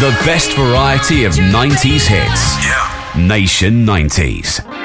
The best variety of 90s hits. Yeah. Nation 90s.